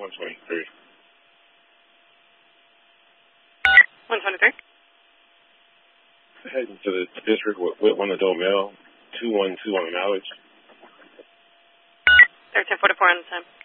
123. 123. Heading to the district with one adult male, 212 on the mileage. 1344 on the time.